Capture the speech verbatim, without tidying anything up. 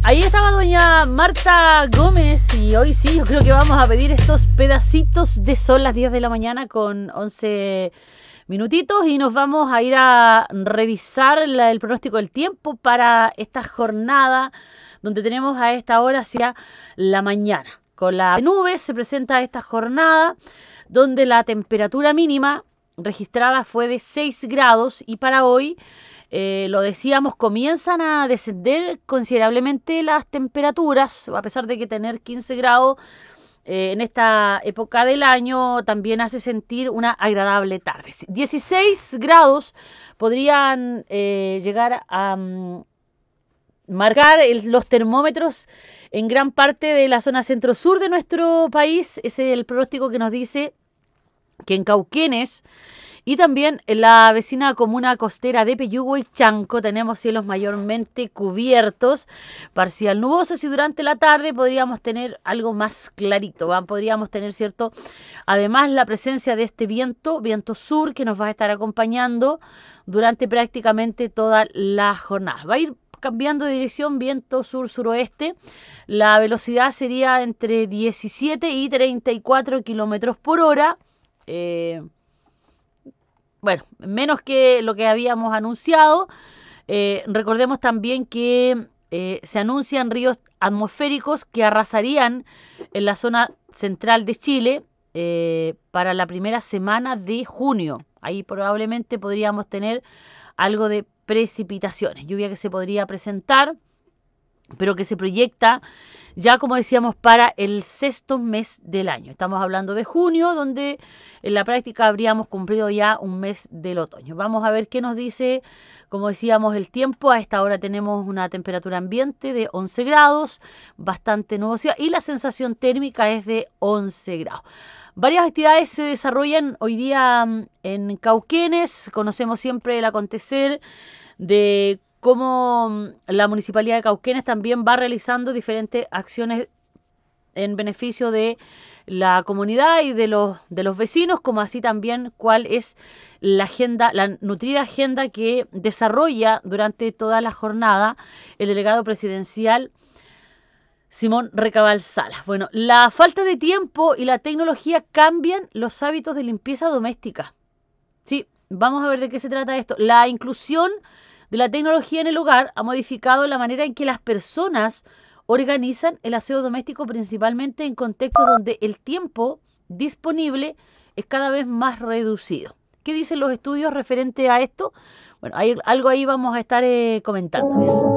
Ahí estaba doña Marta Gómez y hoy sí, yo creo que vamos a pedir estos pedacitos de sol a las diez de la mañana con once minutitos y nos vamos a ir a revisar la, el pronóstico del tiempo para esta jornada donde tenemos a esta hora hacia la mañana. Con las nubes se presenta esta jornada donde la temperatura mínima registrada fue de seis grados y para hoy... Eh, lo decíamos, comienzan a descender considerablemente las temperaturas, a pesar de que tener quince grados eh, en esta época del año también hace sentir una agradable tarde. dieciséis grados podrían eh, llegar a um, marcar el, los termómetros en gran parte de la zona centro-sur de nuestro país. Ese es el pronóstico que nos dice que en Cauquenes y también en la vecina comuna costera de Peyúgue y Chanco tenemos cielos mayormente cubiertos, parcial nubosos y durante la tarde podríamos tener algo más clarito, ¿va? Podríamos tener, ¿cierto? Además la presencia de este viento, viento sur que nos va a estar acompañando durante prácticamente toda la jornada. Va a ir cambiando de dirección, viento sur-suroeste, la velocidad sería entre diecisiete y treinta y cuatro kilómetros por hora, eh, Bueno, menos que lo que habíamos anunciado. Eh, recordemos también que eh, se anuncian ríos atmosféricos que arrasarían en la zona central de Chile eh, para la primera semana de junio. Ahí probablemente podríamos tener algo de precipitaciones, lluvia que se podría presentar, pero que se proyecta ya, como decíamos, para el sexto mes del año. Estamos hablando de junio, donde en la práctica habríamos cumplido ya un mes del otoño. Vamos a ver qué nos dice, como decíamos, el tiempo. A esta hora tenemos una temperatura ambiente de once grados, bastante nubosidad, y la sensación térmica es de once grados. Varias actividades se desarrollan hoy día en Cauquenes. Conocemos siempre el acontecer de cómo la Municipalidad de Cauquenes también va realizando diferentes acciones en beneficio de la comunidad y de los, de los vecinos, como así también cuál es la agenda, la nutrida agenda que desarrolla durante toda la jornada el delegado presidencial Simón Recabal Salas. Bueno, la falta de tiempo y la tecnología cambian los hábitos de limpieza doméstica. Sí, vamos a ver de qué se trata esto. La inclusión de la tecnología en el hogar ha modificado la manera en que las personas organizan el aseo doméstico, principalmente en contextos donde el tiempo disponible es cada vez más reducido. ¿Qué dicen los estudios referente a esto? Bueno, hay algo ahí vamos a estar eh, comentándoles.